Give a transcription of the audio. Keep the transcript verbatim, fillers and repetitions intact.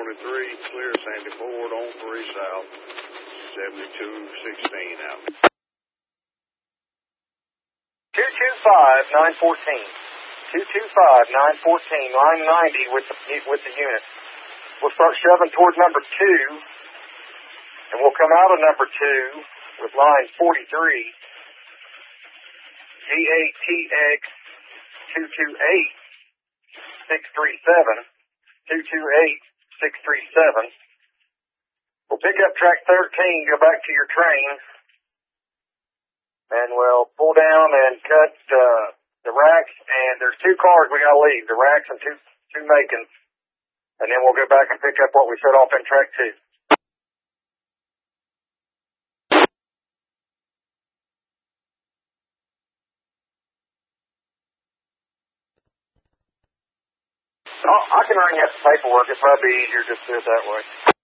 twenty-three, clear Sandy Ford on three south, seventy-two sixteen out. two two five, nine one four. two two five, nine one four, line ninety with the, with the unit. We'll start shoving toward number two, and we'll come out of number two with line forty-three, G A T X two two eight, six three seven, two two eight, six three seven. We'll pick up track thirteen, go back to your train, and we'll pull down and cut uh, the racks, and there's two cars we gotta leave, the racks and two two Macons, and then we'll go back and pick up what we set off in track two. Oh, I can run you up the paperwork. It might be easier just to do it that way.